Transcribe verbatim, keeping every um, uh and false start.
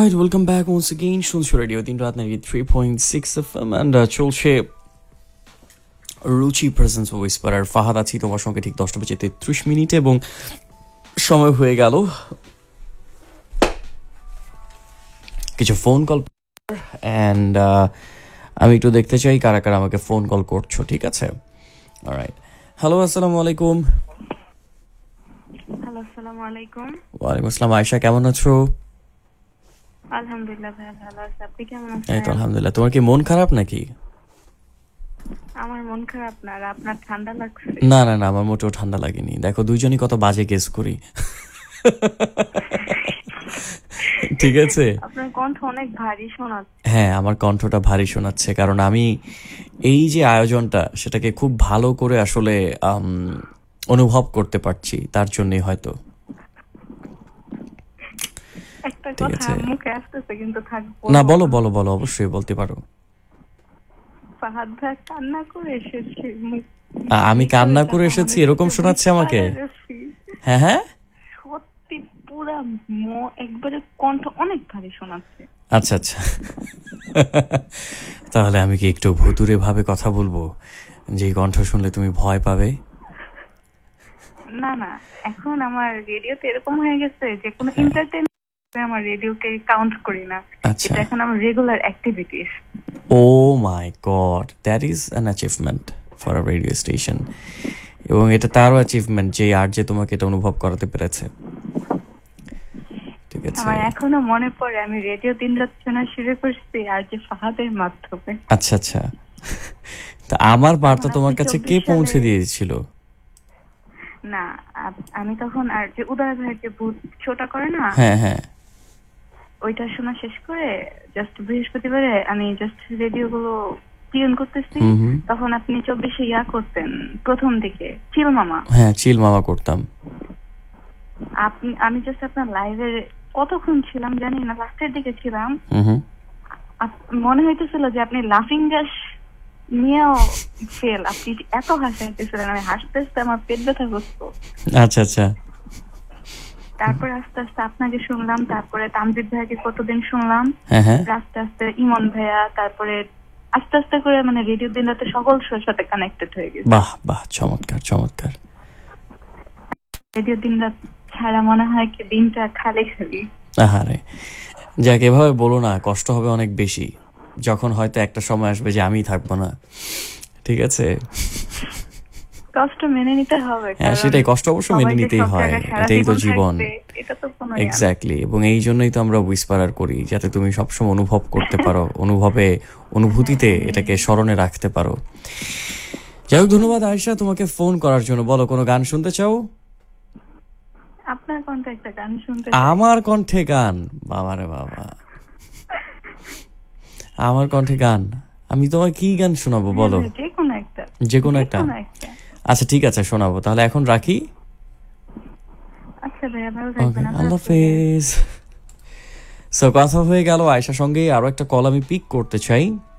Alright, welcome back once again. শুনছো radio তিন রাত ninety-three point six F M and uh, চলছে রুচি প্রেজেন্স হুইসপারার। ফাহাদ আছি তোমার সঙ্গে ঠিক দশটা বেজে তেত্রিশ মিনিটে এবং সময় হয়ে গেল কিছু ফোন কল অ্যান্ড আমি একটু দেখতে চাই কারা কারা আমাকে ফোন কল করছো, ঠিক আছে? অলরাইট, হ্যালো, আসসালামু আলাইকুম। হ্যালো, আসসালামু আলাইকুম। ওয়ালাইকুম আসসালাম। আয়েশা, কেমন আছো? আলহামদুলিল্লাহ ভাই, ভালো আছি। আপনি কেমন আছেন? এই তো আলহামদুলিল্লাহ। তোমার কি মন খারাপ নাকি? আমার মন খারাপ না, আর আপনার ঠান্ডা লাগছে? না না না, আমার মোটেও ঠান্ডা লাগেনি। দেখো, দুইজনই কত বাজে গেস করি। ঠিক আছে, আপনার কণ্ঠ অনেক ভারী শোনাচ্ছে। হ্যাঁ, আমার কণ্ঠটা ভারী শোনাচ্ছে কারণ আমি এই যে আয়োজনটা সেটাকে খুব ভালো করে আসলে আম, অনুভব করতে পারছি, তার জন্যই হয়তো। একটা ঠিক কথা আছে, মুখে আসতেছে কিন্তু থাকবো না বলো বলো বলো, অবশ্যই বলতে পারো। ফাহাদ ভাই কান্না করে এসেছি। আ- আমি কান্না করে এসেছি এরকম শোনাচ্ছে আমাকে? হ্যাঁ হ্যাঁ, সত্যি পুরা ম- একবারে কণ্ঠ অনেক ভারী শোনাচ্ছে। আচ্ছা আচ্ছা। তাহলে আমি কি একটু ভুতুরে ভাবে কথা বলবো, যে কণ্ঠ শুনলে তুমি ভয় পাবে? না না, এখন আমার রেডিওতে এরকম হয়ে গেছে যে কোনো এন্টারটেইনমেন্ট আমার রেডিওকে কাউন্ট করি না। আচ্ছা। এটা এখন আমার regular activities. Oh my god, that is an achievement for a radio station. এবং এটা তারও অ্যাচিভমেন্ট যে আর যে তোমাকে এটা অনুভব করাতে পেরেছে। ঠিক আছে, আমার এখনো মনে পড়ে আমি রেডিও দিন রাত শোনা শুরু করছি আর যে ফাহাদের মাধ্যমে। আচ্ছা আচ্ছা। তা আমার বার্তা তোমার কাছে কে পৌঁছে দিয়েছিল? না, আপ- আমি তখন আর যে উদয় ভাইয়ের যে ভূত শোটা করে না, হ্যাঁ হ্যাঁ, ওইটা শোনা শেষ করে জাস্ট বৃহস্পতিবারে আমি জাস্ট রেডিও গুলো টিউন করতেছি। হুম হুম, তখন আপনি চব্বিশে ইয়া করতেন প্রথম দিকে, চিল মামা। হ্যাঁ, চিল মামা করতাম। আপনি আমি জাস্ট আপনার লাইভে কতক্ষণ ছিলাম জানি না, লাস্টের দিকে ছিলাম। হুম হুম, আপ- মনে হইতেছিল যে আপনি লাফিং গ্যাস নিয়েও ফেল, আপনি এত হাসাইতেছিলেন, আমি হাসতে হাসতে আমার পেট ব্যথা করতো। আচ্ছা আচ্ছা, তারপরে আস্তে আস্তে আপনাকে শুনলাম, তারপরে তামজিদ ভাইকে কতদিন শুনলাম, হ্যাঁ হ্যাঁ, আস্তে আস্তে ইমন ভাইয়া, তারপরে আস্তে আস্তে করে মানে রেডিও দিন রাতে সকল শোর সাথে কানেক্টেড হয়ে গেছে। বাহ বাহ, চমৎকার চমৎকার। রেডিও দিন রাত ছাড়া মনে হয় কি দিনটা খালি খালি। আহারে, যাক, এভাবে বলো না, কষ্ট হবে অনেক বেশি যখন হয়তো একটা সময় আসবে যে আমি থাকবো না। ঠিক আছে, কষ্ট মেনে নিতে হবে, হ্যাঁ কারণ সেটাই, কষ্ট অবশ্য মেনে সবাই যে নিতেই সব হয়, জায়গায় সারা এটাই তো জীবন। থাকবে, এটা তো কোনো ইয়া না। এক্স্যাক্টলি, এবং এই জন্যই তো আমরা হুইসপারার করি, যাতে তুমি সবসময় অনুভব করতে পারো, অনুভবে অনুভূতিতে এটাকে স্মরণে রাখতে পারো। যাই হোক, ধন্যবাদ আয়েশা তোমাকে ফোন করার জন্য। বলো, কোনো গান শুনতে চাও? আপনার কণ্ঠে একটা গান শুনতে চাই। আমার কণ্ঠে গান? বাবারে বাবা, আমার কণ্ঠে গান? আমি তোমার কি গান শোনাবো বলো? হ্যাঁ, যে কোনো একটা, যে কোনো একটা? যে কোনো একটা। আচ্ছা ঠিক আছে, শোনাবো। তাহলে এখন রাখি। আচ্ছা ভাইয়া, ভালো ওকে, থাকবেন। আল্লাহ হাফেজ। সো কথা হয়ে গেল আয়েশার সঙ্গে। আরো একটা কল আমি পিক করতে চাই।